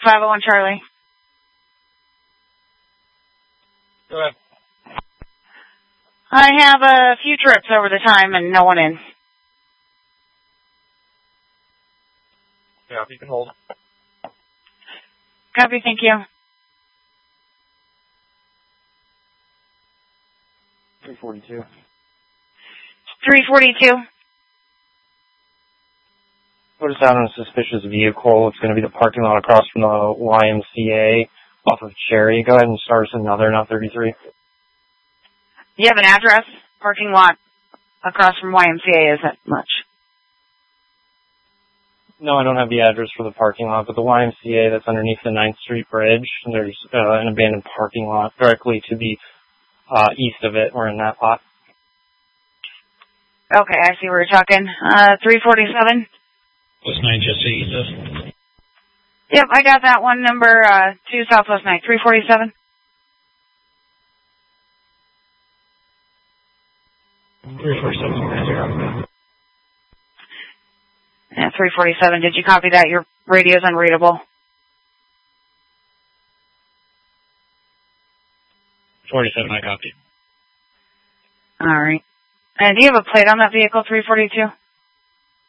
501 Charlie. Go ahead. I have a few trips over the time and no one in. Yeah, you can hold. Copy, thank you. 342. 342. Put us out on a suspicious vehicle. It's going to be the parking lot across from the YMCA off of Cherry. Go ahead and start us another, not 33. You have an address? Parking lot across from YMCA isn't much. No, I don't have the address for the parking lot, but the YMCA that's underneath the 9th Street Bridge, there's an abandoned parking lot directly to the east of it. We're in that lot. Okay, I see where you're talking. 347? West 9 just east of. Yep, I got that one. Number 2 Southwest 9, 347. 347. Yeah, 347. Did you copy that? Your radio's unreadable. 47, I copied. All right. And do you have a plate on that vehicle, 342?